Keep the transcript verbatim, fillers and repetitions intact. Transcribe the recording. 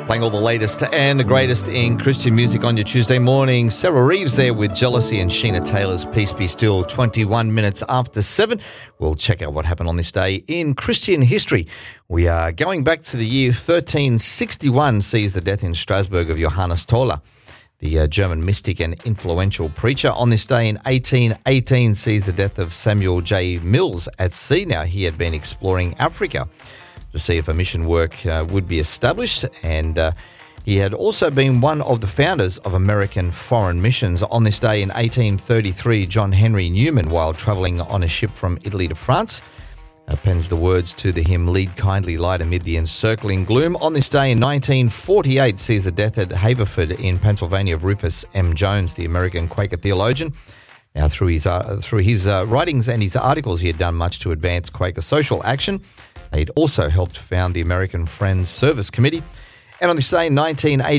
Playing all the latest and the greatest in Christian music on your Tuesday morning. Sarah Reeves there with Jealousy and Sheena Taylor's Peace Be Still, twenty-one minutes after seven. We'll check out what happened on this day in Christian history. We are going back to the year thirteen sixty-one, sees the death in Strasbourg of Johannes Toller, the uh, German mystic and influential preacher. On this day in eighteen eighteen, sees the death of Samuel J. Mills at sea. Now, he had been exploring Africa to see if a mission work uh, would be established, and uh, he had also been one of the founders of American Foreign Missions. On this day in eighteen thirty-three, John Henry Newman, while travelling on a ship from Italy to France, uh, pens the words to the hymn "Lead Kindly Light Amid the Encircling Gloom." On this day in nineteen forty-eight, sees the death at Haverford in Pennsylvania of Rufus M. Jones, the American Quaker theologian. Now, through his, uh, through his uh, writings and his articles, he had done much to advance Quaker social action. He'd also helped found the American Friends Service Committee. And on this day in nineteen eighty,